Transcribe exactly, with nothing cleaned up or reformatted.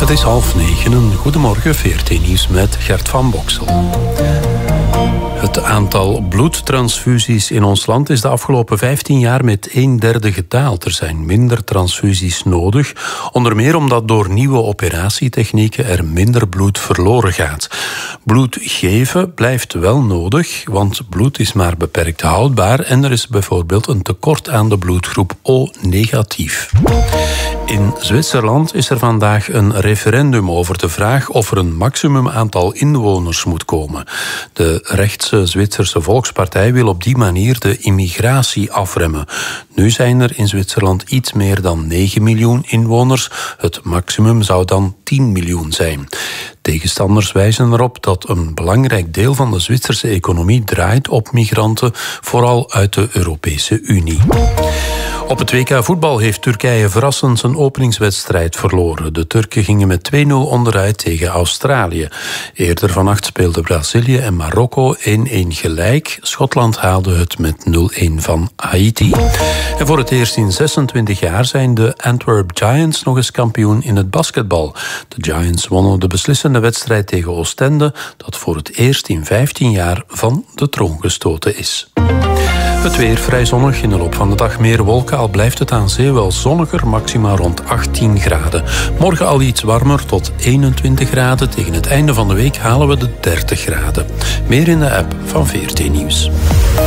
Het is half negen, een goedemorgen, V R T Nieuws met Gert van Boksel. Het aantal bloedtransfusies in ons land is de afgelopen vijftien jaar met een derde gedaald. Er zijn minder transfusies nodig, onder meer omdat door nieuwe operatietechnieken er minder bloed verloren gaat. Bloed geven blijft wel nodig, want bloed is maar beperkt houdbaar en er is bijvoorbeeld een tekort aan de bloedgroep O negatief. In Zwitserland is er vandaag een referendum over de vraag of er een maximum aantal inwoners moet komen. De rechtse Zwitserse Volkspartij wil op die manier de immigratie afremmen. Nu zijn er in Zwitserland iets meer dan negen miljoen inwoners. Het maximum zou dan tien miljoen zijn. Tegenstanders wijzen erop dat een belangrijk deel van de Zwitserse economie draait op migranten, vooral uit de Europese Unie. Op het W K voetbal heeft Turkije verrassend zijn openingswedstrijd verloren. De Turken gingen met twee nul onderuit tegen Australië. Eerder vannacht speelden Brazilië en Marokko één-één gelijk. Schotland haalde het met nul-één van Haiti. En voor het eerst in zesentwintig jaar zijn de Antwerp Giants nog eens kampioen in het basketbal. De Giants wonnen de beslissende wedstrijd tegen Oostende, dat voor het eerst in vijftien jaar van de troon gestoten is. Het weer vrij zonnig, in de loop van de dag meer wolken, al blijft het aan zee wel zonniger, maxima rond achttien graden. Morgen al iets warmer tot eenentwintig graden, tegen het einde van de week halen we de dertig graden. Meer in de app van V R T Nieuws.